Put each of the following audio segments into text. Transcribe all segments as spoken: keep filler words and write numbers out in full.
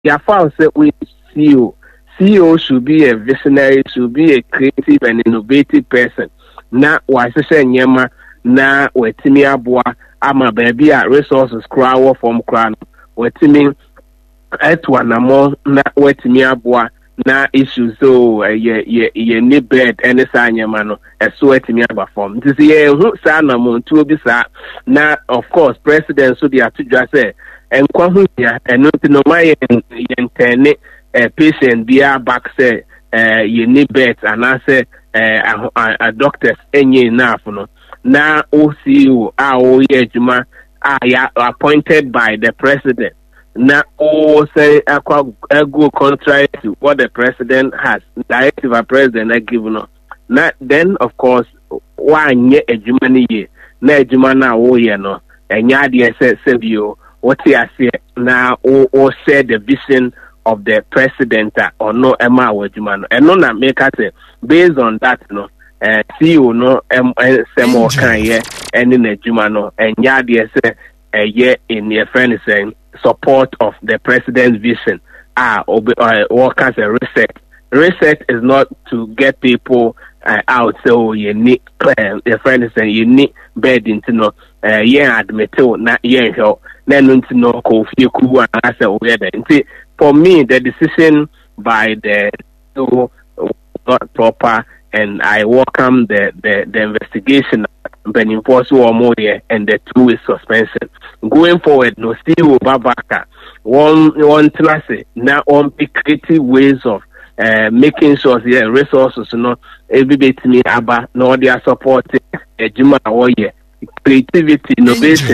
your files say we C E O. C E O should be a visionary, should be a creative and innovative person. Na wa say nyema na wetimi aboa ama baby a resources crowd from crown wetimi etwa na mo na wetimi aboa na issues so ye ye ye ni bed any sa nyema no eso wetimi aba form this ye hu sa na mo ntu obi sa na of course president so dey atudwa say enkwa hu ya eno ti no ma ye ntene a patient bia back say uh you need bed and I say uh a doctors enye enough no na O C O a o ye juma a ya appointed by the president na o say akwa go contrary to what the president has directive a president has given no na then of course one ye ejuma ni ye na ejuma na o ye no enya de say sebio what you say na o o say the vision of the president or no Emma Wajumano. And no na make us say based on that no uh, C E O no um more can yeah and in the Jumano and yeah say a year in the friend saying support of the president's vision ah or what kind of reset. Reset is not to get people uh, out so you need uh, the friend is saying you need bed into no uh yeah admit na yeah help then into no coffee cool and I say where then for me, the decision by the so not proper, and I welcome the the, the investigation being forced more and the two week suspension. Going forward, no still Babaka. One one class now on creative ways of uh, making sure the yeah, resources not everybody me aba no they are supporting a Juma or yeah. Creativity, innovation,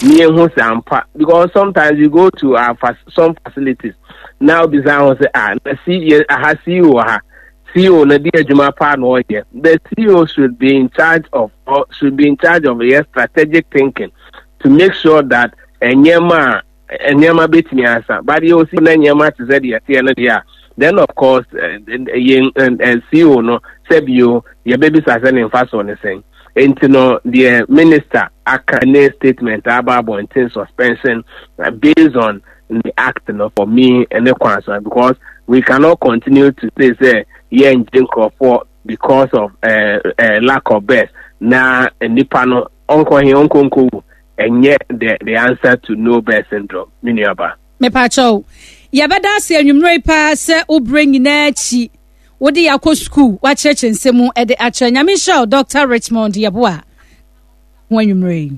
because sometimes you go to our some facilities now. Design say, ah, see, I have C E O, C E O, na dear Juma Pan or here. The C E O should be in charge of, or should be in charge of yes, strategic thinking to make sure that enyema enyema bit me answer. But you see, enyema to say the then of course, and and C E O no sebio your baby sasen fast on the same. And you know, the minister a statement about wanting suspension uh, based on the act, you know, for me and the council because we cannot continue to say say yeah in for because of uh, uh, lack of best. Now nipano uncle he uncle and yet the the answer to no best syndrome. Miniaba. Me pacho. Yabada se nyumroi pa se ubring nechi. Wodi yakɔ school wa church nsemu e de akyerɛ nyame show Doctor Richmond Yeboa wanyumre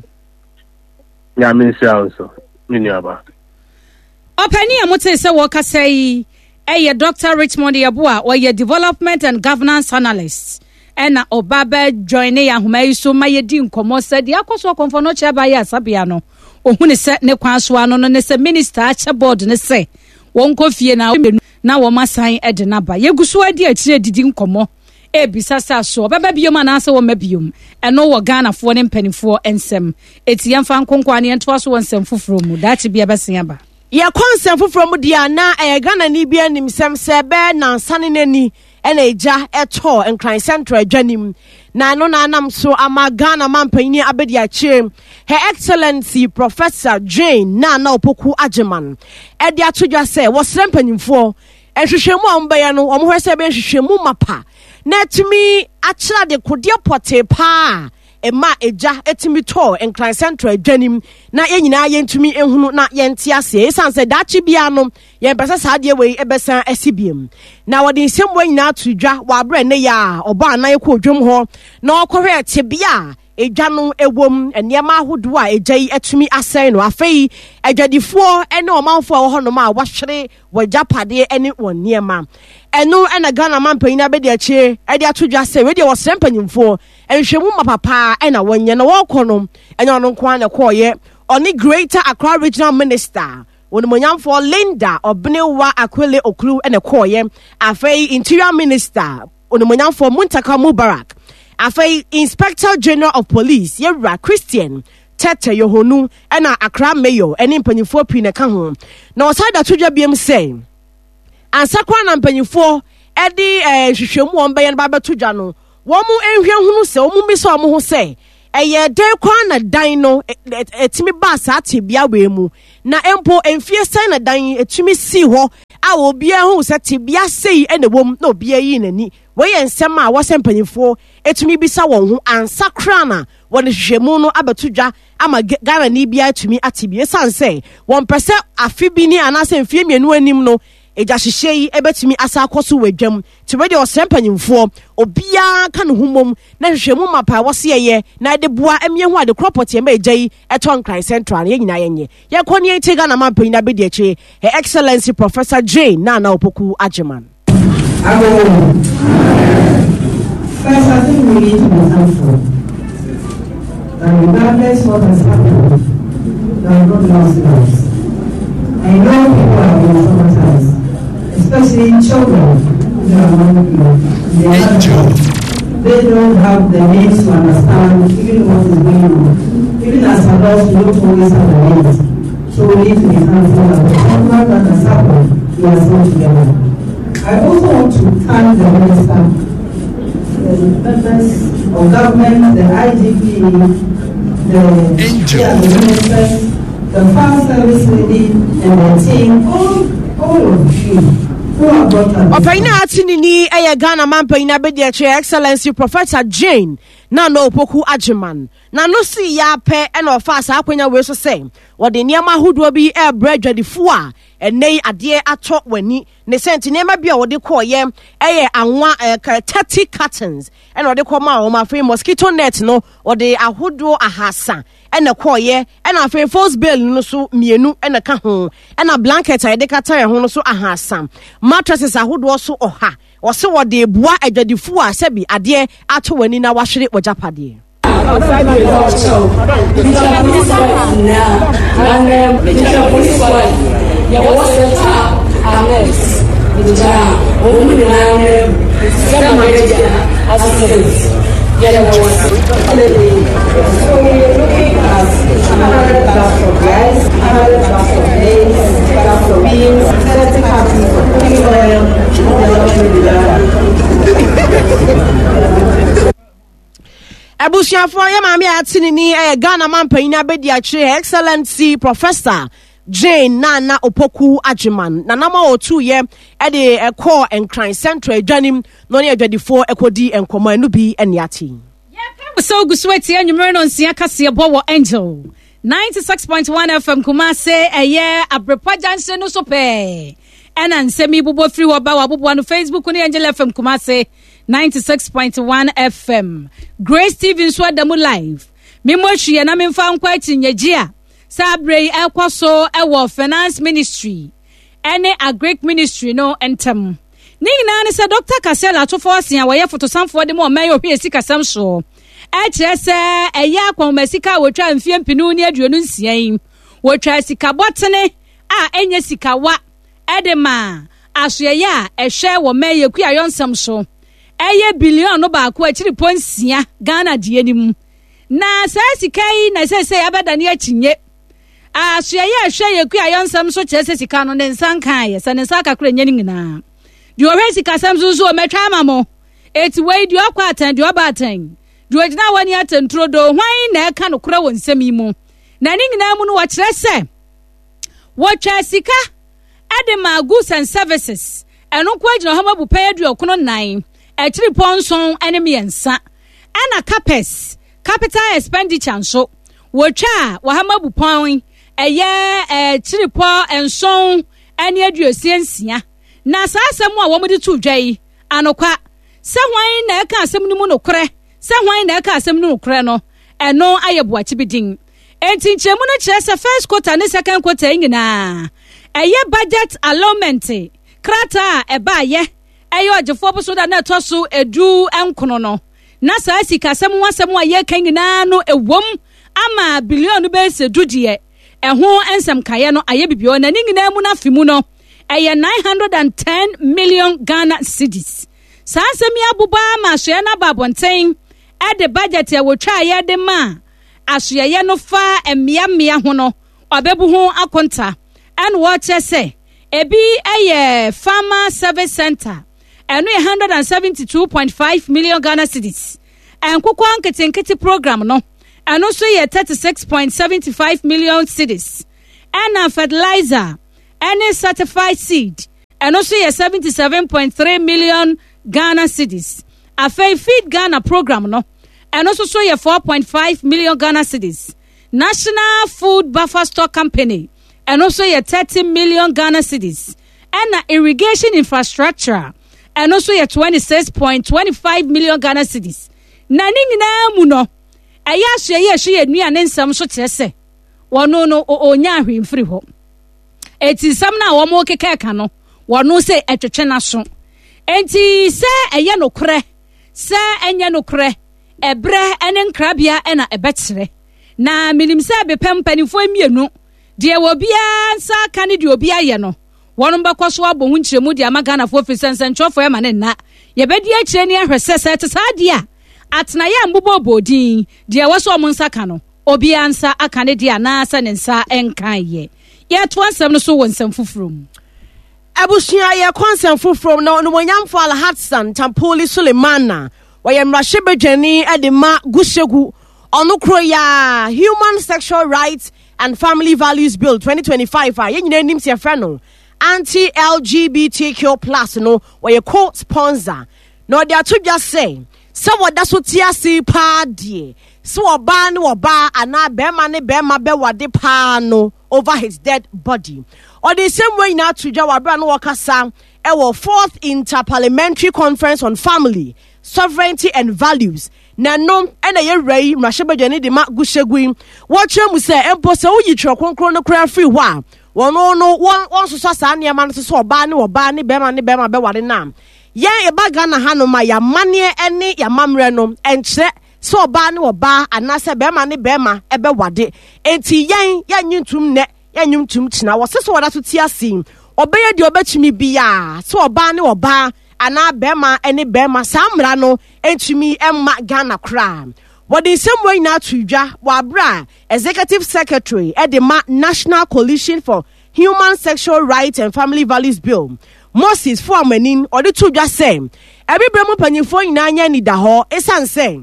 nyame show so miniaba opani amote se wo kasa yi e Doctor Richmond Yeboa wo ye development and governance analyst ena obaba join ya homa yi so ma ye di nkomo se de akoso konfo no che ba ya sabia no ohune se ne kwanso ano no ne se minister ache board ne se won kofie na na wo masan e de naba yeguso adi akire didi nkomo e bisasa so baba biom na ase wo mabiom eno wo Ghana fo ne mpanifo ensem eti yemfa nkonkwa ne ento so wonsem foforo mu dachi bia besen aba ye konsem foforo mu dia na e Ghana ni bia nim sem se be na nsane nani ena eja eto enkran central adwanim na no na anam so ama Ghana mampani abedi akire Her Excellency Professor Jane Nana Opoku Ajeman e dia todwa se wo srempanimfo ehwehwemu ambeya no omo hwese be ehwehwemu mapa na timi akira de kode pote pa ema eja etimi to enkran central adwanim na yenyina yentumi ehunu na yente ase esanse dachi bia no ye pesa saade we ebesan asibiem na wode nsem wanyina atudwa wa abre ne ya oba anan ekọ odwom ho na okohwe tebia eja no ewom enema ahodo a eja yi atumi asen no afei adwadifo ene omanfo a wo ho no ma wahwere wajapade ene woniema eno ena Ghana mampani abedi achi edi atudwa se we de wo srempanyimfo enhwemu mapapa ena wonye na wo kono enya no kwa na koye oni Greater Accra Regional Minister Onimonyamfo Linda Obnewa Akwele Okru ene koye afei Interior Minister Onimonyamfo Muntaka Mubarak afei Inspector General of Police Yewra Christian Tete Yohonu ena Accra Mayor ene mpanyimfo pi ne ka ho na osada tudwa biem say ansakwa na mpanyimfo edi eh hwehwemu ombeyen ba betudwa no wo mu enhwe hunu se wo mu bi se wo ho se ɛyɛ den kwan na dan no etimi ba saa tibia we mu na empo emfie sɛn na dan etimi si hɔ a obia hu sɛ tibia sei ene wom na obia yi nani wɔyɛ nsɛm a wɔsɛ mpanyimfoɔ etumi bisa wɔn ho ansa kra na wɔn hwehwɛmu no abatudwa ama Ghana ni bia etumi atibie sanse wɔn pɛsɛ afi bi ni anasɛ mfie mienu anim no eja hyehyɛ yi ebetumi asa akɔso wadwam te we de ɔsɛ mpanyimfoɔ obia ka no humom na hwehwɛmu mapa wɔseyɛ na de boa emie ho ade property ema eja yi eton Kran Central na nyina yenye ye kɔni enti Ghana man panyina be de akyire Her Excellency Professor Jane Nana Opoku Agyeman. First, I think we need to be thankful that regardless what has happened, we have not lost lives. I know people have been traumatized, especially children who are among you. They, have, they don't have the names to understand even what is going on. Even as adults, we don't always have the names. So we need to be thankful that whatever that has happened, we are still together. I also want to thank the minister, the members of government, the I G P, the, yeah, the ministers, the fire service lady, and the team, all, all of you who have brought us. Opayina atinini eye Ghana man payina be de Her Excellency Professor Jane Nana Opoku Agyeman. Na no si ya pe e na ofa asa akwanya we so say, wo de niam ahodo bi e bra dwadifo a enei ade ato wani ne senti nema bia wo de koye eye anwa thirty cartons e na wo de koma wo ma free mosquito net no wo de ahodo ahasa e na koye e na free force bail no so mienu e na ka ho e na blanket a de kata e ho no so ahasa mattresses ahodo so oha wo se wo de boa adwadifo a sebi ade ato wani na wahwere wo japade. Outside the hospital, Minister Police now, and Minister Police Boy, there was a top annex in the town, only nine, seven major assistants. There was holiday. So we are looking at another class of rice, another class of maize, class of beans, thirty cartons of cooking oil, and the Abusiafo ya mami atinini eh Ghana man panyina be di akyire Her Excellency Professor Jane Nana Opoku Agyeman na nama otu ye e de ekọ Nkran Central adwanim no ne adwadifo ekodi enkomo enu bi eniati ye so gusweti anwumere no nsia kase bo wo Angel ninety-six point one F M Kumase eye abrepa janse no so pe ena nsemi bubo free wo ba wa bubo no Facebook ne Angel F M Kumase ninety-six point one F M. Grace Stephen Swadamu live. Mimo hwie na memfa nkwa atinyegye Sabrey ekwaso ewo finance ministry. Ene agric ministry no entem. Ni nyina ne se Doctor Kasela atofo asia woye fotosanfo de mo mayo hwe sika sam so. E kire se eya akwamasika wotwa mfie mpinu ne aduonu nsian. Wotwa sika botene a enye sika wa edema asoya ehwe wo maye ku ayonsam so. Eye billion no ba ko akiri ponsia Ghana die nim na sa sikai na se se abada ne akinye aso ye hwe ye ku ayonsam so kire se sika no ne nsan kan ye se ne nsa kakra nya nyina di o hwe sika sam so so metwa amamo eti wei di okwa atan di oba atan di ogina wani atantro do hwan na eka no kura wonsam yi mu na ne nyina mu no wo kire se wo twa sika adema goods and services eno ko agina hama bu pay adu okono nine Etri ponson enemy ensa ana capes capital expenditure so wotwa wahama bupon eye etri po enson ene aduosensia na saasem a wo mudi tu dwai anokwa se hwan na eka asem ni mu nokre se hwan na eka asem ni nokre no eno ayeboachi bidin enti nchemu no kire se first quarter ne second quarter nyina eye budget allotment krata eba ye ayo agefo bo so da na toso edu enkono no na sa sika asem wasem a ye kan nyina no ewom ama billion be se dudie eho ensem kaye no aye bibio na nyina mu na fimu no eye nine hundred ten million Ghana cedis sa asem ya buba ma so na babonten e de budget e wotwa ye de ma aso ye no fa emia mia ho no obebu ho akonta en wo chese ebi eye farmer service center and one hundred seventy-two point five million Ghana cedis. And Kukwan Ketinketi program no. and also ye thirty-six point seven five million cedis. And a fertilizer, any certified seed, and also ye seventy-seven point three million Ghana cedis. A fair feed Ghana program, no, and also so ye four point five million Ghana cedis. National Food Buffer Stock Company, and also ye thirty million Ghana cedis. And a irrigation infrastructure, and also ye twenty-six point two five million Ghana cedis. Naning na muno. Ayashe ye she nua ne nsam so kire se wono no onya ahwemfiri ho eti sam na wo mo kekeka no wono se etwetwe na so enti se eye no kore se enye no kore ebre ene nkrabia ena ebekire na minim se bepempanifo emienu de wo bia nsa ka ne de obi aye no wono bekoso abo hu nkyeremu de amagana fo fisensenchofo e ma ne na ye bedi akire ne ahwese se te saade a atna ya mbubo bodin de waso omunsa ka no obi ansa aka ne de ana asa ne nsa enkan ye ye to ansem no so wonsam fufurum abusia ye konsam fufurum no no monyamfo Al Hassan Tampoli Sulemana waye mrahye bedwani edema gushegu onukro ya Human Sexual Rights and Family Values Bill twenty twenty-five a ye nyina nim se frano anti-L G B T Q plus no waye co-sponsor no they are to just say so what that's what you see party so oba ne oba ana bema ne bema be wade pa no over his dead body or the same way na to jawa bra no wakasa e wo fourth Interparliamentary Conference on Family Sovereignty and Values na no e na ye rei mrashebedwane de ma gushegui wo mu se empo se wo yitro konkron no kra free ho a wono no won so so sa ne ma no so oba ne oba ne bema ne bema be wade na yen eba Ghana hanoma ya mane ene ya mamre no enkyere so oba ne oba anase bema ne bema ebe wade enti yen ya nyintum ne ya nyintum kina wo se so wada so ti asim obeye de obetumi bia so oba ne oba ana bema ene bema samra no entumi emma Ghana kra what the same way na tudwa wabra executive secretary edema National Coalition for Human Sexual Rights and Family Values Bill Moses for manin or the two just same. Every bremo panifo in anya ni da ho esan say.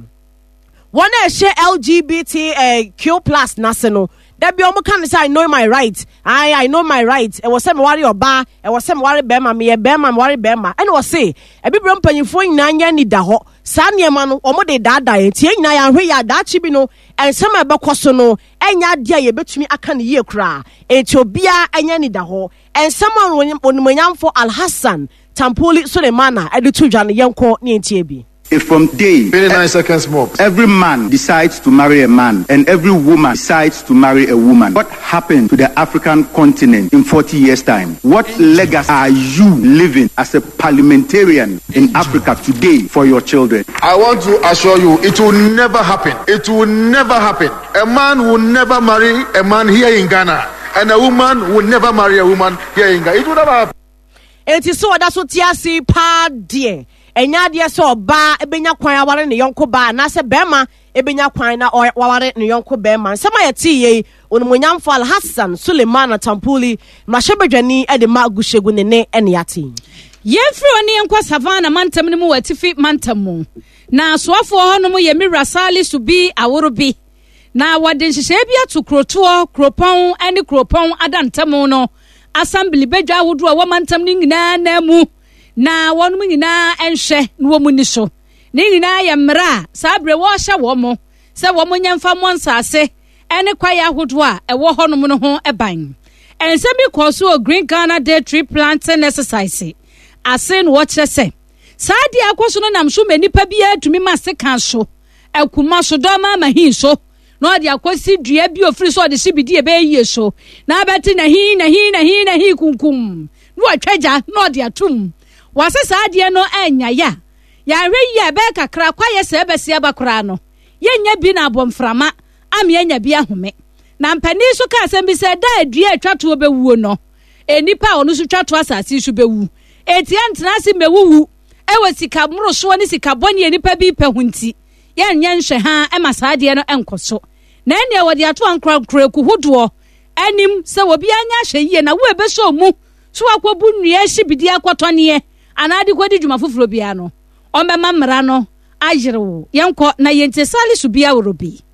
One share L G B T Q plus national. That be almost can say I know my rights. I I know my rights. It was some worry or bar. It was some worry bema me a bema worry bema. And was say every bremo panifo in anya ni da ho. Sanya manu omo de da da enti na ya hwe ya da chi bi no ensem ebekoso no enya dia ye betumi aka ne ye kra enti obia enya ni da ho ensem onimanyamfo Al Hassan Tampoli Sulemana editu dwa ne yenko ne enti ebi. If from day twenty-nine seconds more, every man decides to marry a man and every woman decides to marry a woman, what happened to the African continent in forty years' time? What legacy are you living as a parliamentarian in Africa today for your children? I want to assure you, it will never happen. It will never happen. A man will never marry a man here in Ghana, and a woman will never marry a woman here in Ghana. It will never happen. It is so that's what Tiasi pa dear. Enya de so ba ebenya kwan aware ne yonko ba na se bema ebenya kwan na aware ne yonko bema sama yeti ye onumonyamfo Al Hassan Sulemana Tampoli mashebedwani e de ma agushegu ne ne ene yati yefri oni enko savana mantam ne mu watifi mantam mu na soafo honom ye mira sali subi aworobi na wade nhihye bia to kroto kropon ene kropon adantam no assembly bedwa wodo a wamantam ne nyina na mu na wonu nyina enhwe no wo muni so ne nyina ya mra sabre wo hye wo mo se wo mo nyamfa mo nsase ene kwaya hodo a ewo honom no ho eban ensemi koso Green Ghana Day tree planting exercise asen wo kire se saadi akoso no nam so manipa bia tumi ma se kan so akuma so do ma ma hin so no de akosi dua bi ofiri so de sibidi e be yie so na beti na hin na hin na hin na hin kunkum no atwaja no de atum wase saade no enya ya ya hwe ye be kakra kwaye se be se abakora no yenya bi na abomframa am yenya bi ahome na mpani so ka asem bi se da adua atwato obewuo no enipa onu so twato asase so bewu eti antena se mewuwu ewe sika mro so ne sika boni enipa bi pe hunti yenya nhwe ha e masaade no enkoso na ene wode ato ankra kra ku hodo anim se wobi anya hwe ye na wo ebe so mu so akwobu nnua hibidi akotone anadi kwadi dwuma foforo bia no ombema mra no ayerewo yenko na yente sali subia worobi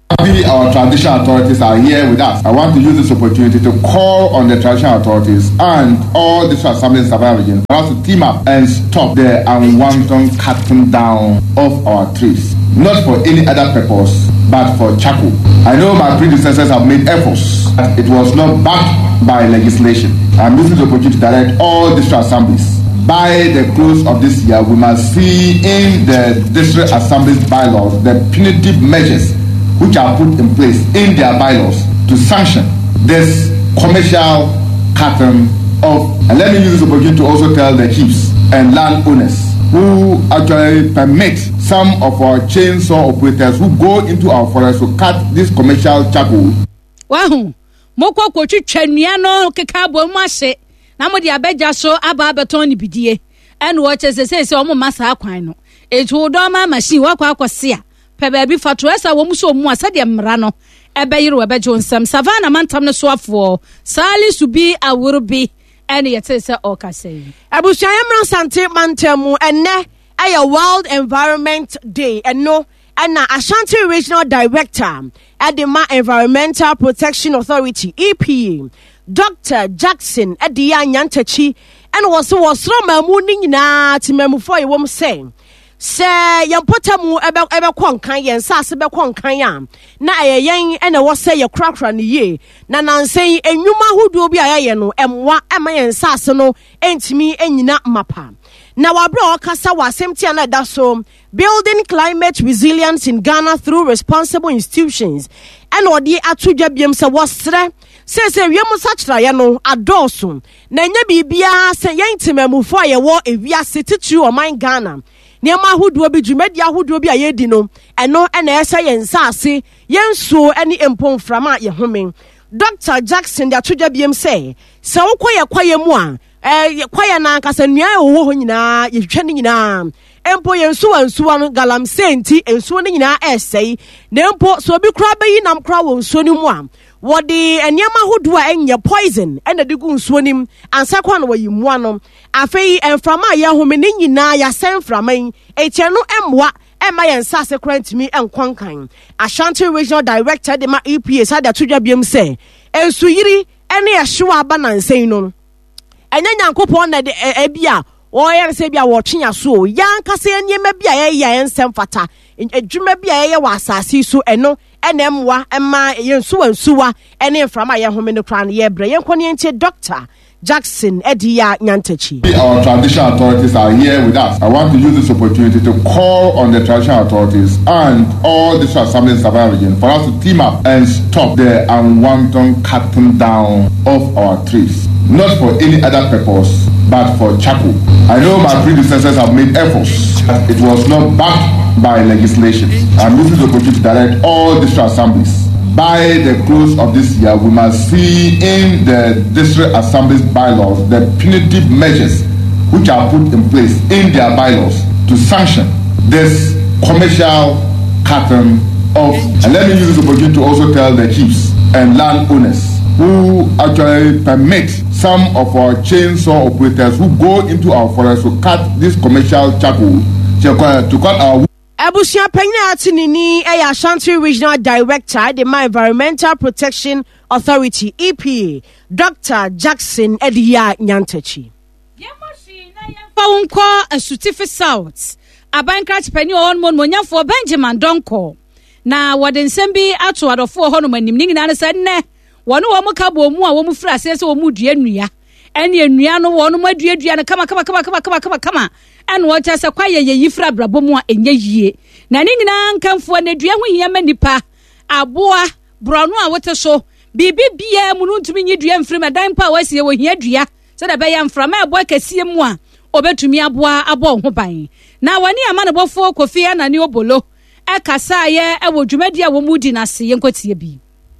Our traditional authorities are here with us. I want to use this opportunity to call on the traditional authorities and all the assemblies in Savannah region for us to team up and stop the unwanted cutting down of our trees. Not for any other purpose, but for charcoal. I know my predecessors have made efforts, but it was not backed by legislation. I'm using the opportunity to direct all district assemblies. By the close of this year, we must see in the district assemblies bylaws the punitive measures which are put in place in their bylaws to sanction this commercial cutting of. And let me use this opportunity to also tell the chiefs and landowners who actually permit some of our chainsaw operators who go into our forest to cut this commercial charcoal. Wow, moko kochi cheniano kekabo mwase. Namodi abeja so aba abetoni bidie. And watch as they say so masa akwano. It would doma machine wakwa kwasia. Pebebi fatuesa womuso mu asade mmra no ebeyiro ebejo nsem Savannah mantam no soafo sali subi awurubi ene yetese okasei abusuan yemran sante mantamu enne aya World Environment Day eno ena Ashanti Regional Director Edema Environmental Protection Authority E P A Doctor Jackson Ediya Nyantachi ene woso wosro mamu ni nyina timamufo yewom say se yampotamu ebe ebe kwankan yen sase be kwankan ya na ayeyen ene wo se ye krakra ne ye na nansen enwuma hodo bi ayaye no emwa ema yen sase no entimi enyina mapa na wabro kasa wasemtia na da so building climate resilience in Ghana through responsible institutions and odi atudwa biem se wosre se se wiemu sachra ye no adoso na nya bibia se yen timamufo aye wo ewiase titu o man Ghana Niama hudu obi jumedi hudu obi ayedi no eno ena esa yensase yensuo eni empomframa ye home Doctor Jackson da tudwa biem say se wokoye kwaye mu a eh kwaye na ankasa nua ewo ho nyina ye hwehwe ne nyina empo yensuo ansuo no galamsenti ensuo ne nyina esei na empo so obi kra bayi nam kra wo nsuo ne mu a wodi eniama hudu a enye poison ena digu nsuo nim ansa kwa no wayimu ano afei enframa ye home ne nyina ya senframa eche no emwa ema yen sase kwantimi enkwankan Ashanti Regional Director de ma E P A sada tudwa biem se ensu yiri ene ye hyewa aba nansen no enya nyankopon na de ebia o yer se bia wo twenya so yanka se eniema bia ye ye ensem fata edwuma bia ye wa asase so eno enemwa ema yensu wansuwa ene mframa ye home ne kra ne ye bre yenkoni enche Doctor Jackson Ediya Nyantachi. Our traditional authorities are here with us. I want to use this opportunity to call on the traditional authorities and all the assemblies in Savannah region for us to team up and stop the unwanted cutting down of our trees. Not for any other purpose, but for charcoal. I know my predecessors have made efforts, but it was not backed by legislation. I'm using the opportunity to direct all district assemblies. By the close of this year, we must see in the district assemblies bylaws the punitive measures which are put in place in their bylaws to sanction this commercial cutting of. And let me use this opportunity to also tell the chiefs and landowners who actually permit some of our chainsaw operators who go into our forest to cut this commercial charcoal to cut our. Abusia Penya Atinini, a Ashanti Regional Director, the My Environmental Protection Authority, E P A, Doctor Jackson Ediya Nyantachi. Yamashi na yamfa a Sutifi South. Abankrat Penny on Monmonya for Benjamin Donko. Na waden sembi atu adofo hono manim ningi said ne. Wanu wamukabo mu a wamu frase so mu dua nua. Ene enua no wonu madua dua na kama kama kama kama kama kama kama. And what as a quiet ye yifra brabomo and ye. Naning come for ne dua hu yama nipa. Aboa, Brownwa water so. Bibi bia munu to me dua from a dime power see we here dua. So that I am from a boy can see moi. Obe to me aboa abo hobai. Now when you a man about four coffee and a new bolo. A cassa ye, I will jumedia wo moody nasi and quote ye be.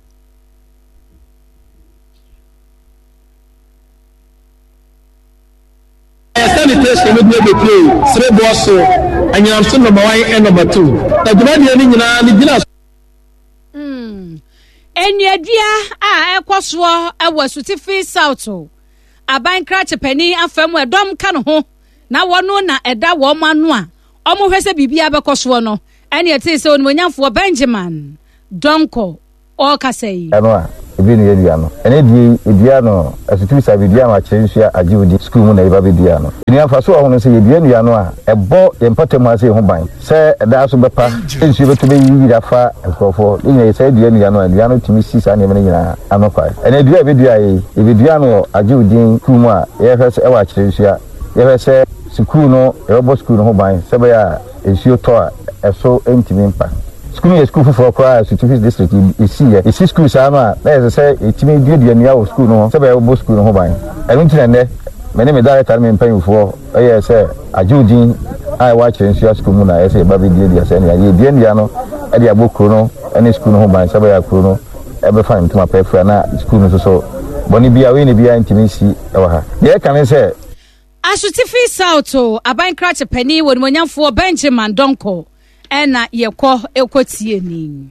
Sanitation with me play, three bosso, and you are still number one and number two. The Grandian in the Hmm. And your dear, I was I was with Tiffy South. A bank cratch a penny and firm where Dom can ho. Now one no a da woman one. Almost has a baby abacoswano, and yet is on when you for Benjamin. Donko o kasai ano ebi no yedua no ene die edua no asutu sa bidua ma kyerensua ajiwudi school mu na eba bidua no eni afa so hono se yedua nua no a ebo yempatem ase ho ban se eda so bepa ensu beto be yiyi afa ekofo enya se edua nua no edua no timi si sa ne me nyina ano kwa ene edua bidua yi ebidua no ajiwudi school mu a ye fe se ewa kyerensua ye fe se school no ebo school no ho ban se be ya ensu to a eso entimi mpa school is school for cry to this district is see is see school sama na say etimi dua nua o school no say be bo school no ho ban enu ntina ne me ne me director me mpan fo eh say ajudin ai wa kyerensua school mu na say ba be dua dia say na ye dua nua no e dia bokro no any school no ho ban say be ya kro no e be fine ntuma pefra na school no so so boni bia we ne bia ntimi si e wa ha ye kan say Asutifi South aban krache pani woni monyamfo Benjamin Donko ena yekọ ekotie ni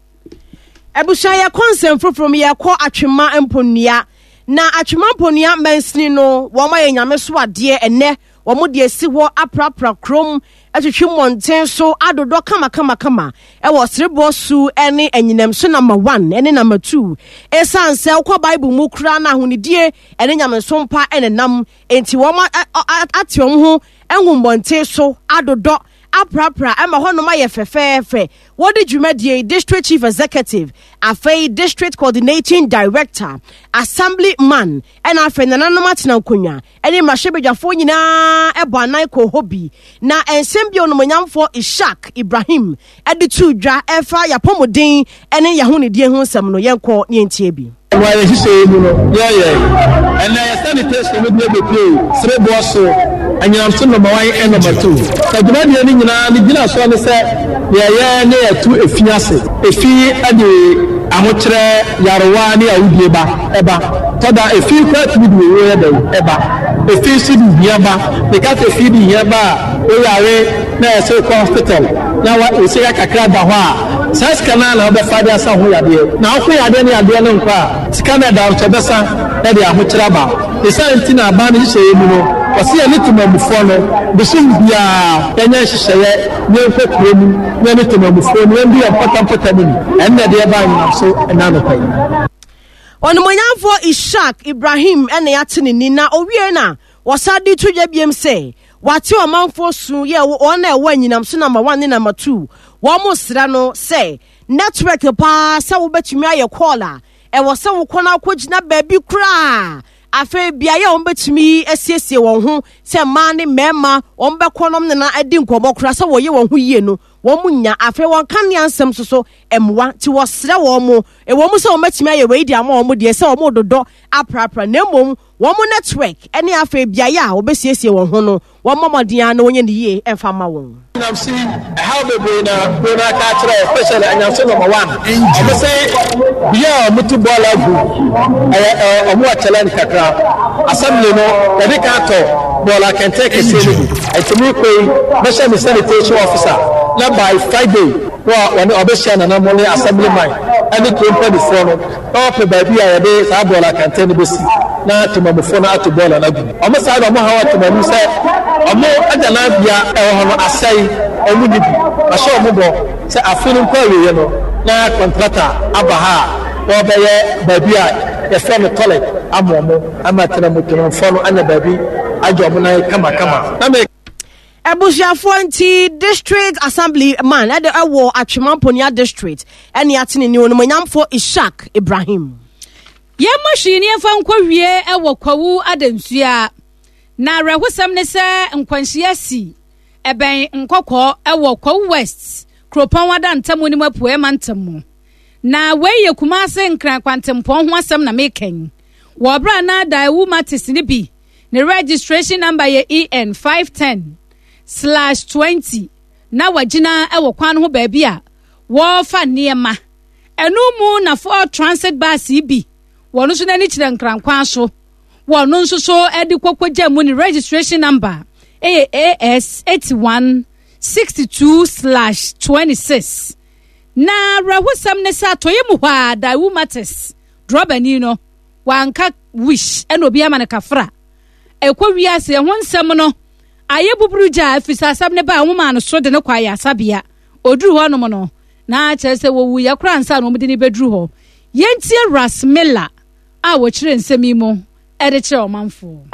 Ebusha ya konsem from yekọ atwema emponia na atwema emponia mensini no wo ma yenyame so ade ene wo mo de si ho aprapra krom atwetwe monten so adodo kama kama kama e wo serebo su ene enyinam so number one ene number two esanse ukọ bible mu kura na ahonidie ene nyame so mpa ene nam enti wo ma atiom ho enwu monten so adodo aprapra ema hono ma ye fefefe wodi dwumadie district chief executive afei district coordinating director assemblyman ena afei nananoma tena nkonya ene mahwebedwafo nyina ebo anan ko hobi na ensembia onomonyamfo Ishak Ibrahim edi tudwa efa yapomodin ene yahonidie ho nsem no yenko ne entie bi wa ye hise mu no ye ye ene ye sanitation me be play serebo so anyamso no mawai e number two tadwadi ni nyina ni gina so ne se ye ye ne etu efiase efi ade ahokyere yarowa ne awudie ba eba toda efi kwat bi we we da eba efi si bi hiaba ne ka efi bi hiaba o yare na se hospital na wa o se kakra da ho a sas kana na be fade asa ho yade na ho yade ne yade ne nkwa scanner da o tebesa na de ahokyere ba esan tina ba ne hye mu no wasi ya nitumamufo no bisu bia yanya hyehyeye ne nkokro mu ne nitumamufo no ndi ampatampa mu enne de ba nyina so na no pai onomonyamfo Ishak Ibrahim ene yatene ni na owie na wasadi tudwa biem se wate omanfo su ye ona ewa nyinam so number one ne number two wo mo sra no se network pa sa wo betumi aye call a e wo se wo kona akogina ba bi kura afa bia ye ombetumi asiesie won ho se ma ne mema ombekonom ne na adi nkomo kura se wo ye won ho yie no wo munya afa won kan ne ansem so so emwa ti wo sre wo mo e wo mu se wo metumi aye we di ama wo mo de se wo mo dodo aprapra na mom wo mo network ene afa bia ye a obesiesie won ho no wo momodian na wonye ne yie emfa ma won I'm seeing how the brain brain catcher especially anyamso number one I'm say yeah mutu bola gu eh omo atela nkakra assembly no de ka to bola can take a sale etimi koi national sanitation officer na by Friday wa when obesha na mo ne assembly man any company the phone no pe ba bia ya de sa bola can take be si na tumamfo na ato bola na gu omo sa do mo hawa tumamu say omo adana bia e ho no asai omu ni asho omu bo se afunu kwa we no na contractor abaha wo be ye ba bia ye fe no toilet amomo amatena mutuno fo anya ba bi ajomo na kama kama na me Ebusiafo nti district assembly man ade ewo Atwemamponia district ene atene ni onomonyamfo Ishak Ibrahim ye machine ye fa nkwa wie ewo kwawu adansua na rehusam ne se nkwanhia si eben nkokọ ewo kwawu west kropan wada ntamu ni mapu e mantamu na weye kumase nkran kwantempon ho asem na meken wo bra na daiwu matis ni bi ne registration number ye E N five ten slash twenty na wagina ewo kwan ho ba bia wo fa niema enu mu na for transit bus bi wo no so na ni kire nkran kwan so wo no so so edi kokogya mu ni registration number A A S eighty-one sixty-two slash twenty-six na rahusam ne sa toye mu hwa daiwu matis drobani no wanka wish eno bia man kafra ekwa wiase ho nsem no aye bubruja afisa asam ne ba homa no so de ne kwa ya sabia oduru ho no no na kyerɛ sɛ wɔwu yɛkora nsa na ɔmde ne bɛduru hɔ yɛntie Rasmila a wɔkyerɛ nsɛm yi mu ɛde kyerɛ ɔmanfo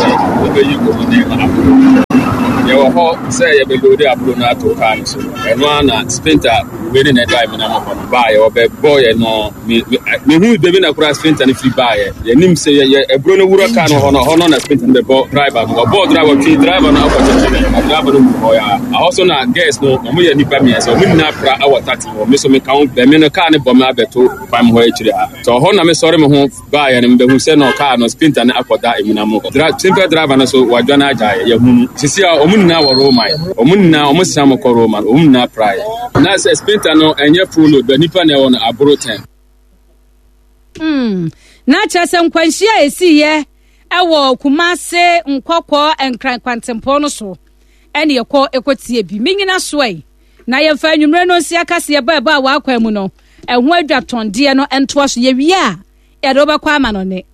yɛwɔ hɔ sɛ yɛbɛlode aburo no ato kaa no so ɛno na sprinter wei ne ɛda mina mɔkɔ no baayɛ wɔbɛbɔ yɛ no mehu baabi na kora sprinter no firi baayɛ yɛnim sɛ aburo no wura kaa no hɔ no hɔ no na sprinter no bɛbɔ driver no wɔbɔɔ driver twi driver no akɔkyɛkyɛ driver no wu hɔ yɛ ahɔ so na gas no ɔmo yɛ nnipa mmiɛnsa ɔmo nyinaa pra awɔ tate hɔ me so meka wo bɛme no kaa ne bɔ me abɛto fam hɔ akyire ha nti ɔhɔ na mesɔre me ho baayɛ no mbɛhu sɛ no kaa no sprinter no akɔda emina mu simple driver no so wadwa no agyaeɛ yɛhu sisi a ɔmo nyinaa wɔ Roman ɔmo nyinaa ɔmo siam kɔ Roman ɔmo nyinaa prae na sɛ sprinter no ɛnyɛ full load ba nipa na ɛwɔ no aboro ten mm na kyerɛ sɛ nkwanhyia esiyɛ ɛwɔ Kumase nkɔkɔ nkran kwantempɔ no so ɛne yɛkɔ ekotie bi menyina soe na yɛmfa nwumre no nsia kase yɛba ɛba a wakɔ mu no ɛho adwatɔndeɛ no ɛntoa so yɛwie a yɛde wobɛkɔ ama no ne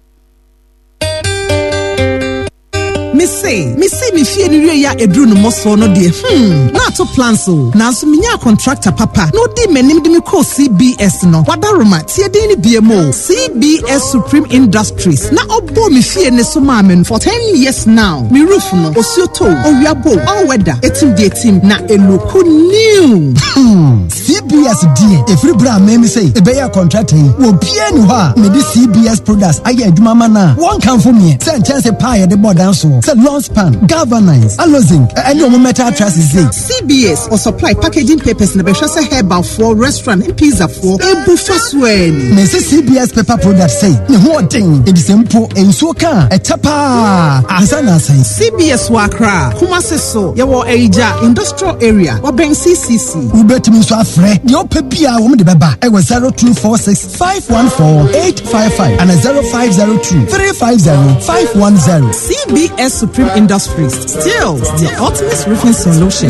Missy, Missy, me fear the ya edru no moso no de. Hmm, na to plan so. Na so minya contractor papa. No di menim de me call C B S no. Wada roma tie de ni B M O. C B S Supreme Industries. Na obo me fear ne so mamen for ten years now. Me roof no osioto, owiabo, all weather. Etim de team na eloku new. Hmm. C B S D. Every bra me me say e be ya contractor. Wo bia ni ha. Me di C B S products aye adwuma ma na. One can for me. Say chance pie de board so. Say long span, galvanize, allozing, and no metal truss is it. C B S or supply packaging papers in the Beshasa Herbal for restaurant and pizza for a buffet swen. Messi C B S paper products say, no more thing, it is simple and so can a tapa. Asana say C B S Wakra, Kumase so, Yawa Aja, industrial area, or Ben C C C. Ubet me so afraid, your pepia woman de baba. I was zero two four six five one four eight five five and a zero five zero two three five zero five one zero. C B S Supreme Industries, still the ultimate roofing solution.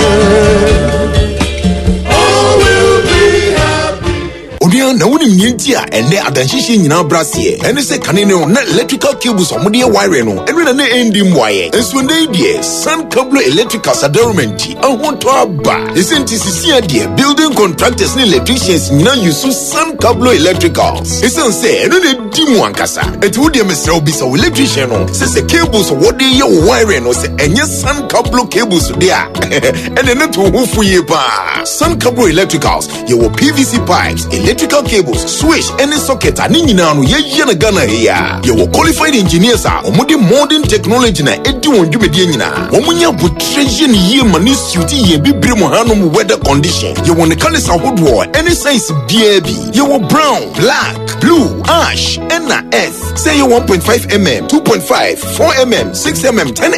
Odia na woni mmienti a ene adanhyehyɛ nyina brasie ene se kane ne na electrical cables omode e wire no ene na na endi mwaye enso ndey die Sun Cable Electrical Sadarumenti ahonto aba esenti sisia die building contractors ne electricians nyina yusu Sun Cable Electricals esen se ene na di mu ankasa enti wo die mesrɛ obi sa electrician no se se cables wode ye wire no se enye Sun Cable cables de a ene ne to hofu ye pa Sun Cable Electricals ye wo P V C pipes electrical cables, switch, any socket, and in Yano, ye na Ghana here. You were qualified engineers are omodi modern technology na edu on Jubediana. Omunya put treasure ye manu suiti ye be brimohanum weather condition. You want the colors of wood war, any size B A B. You were brown, black, blue, ash, and na earth. Say you one point five millimeter, two point five, four millimeter, six millimeter, ten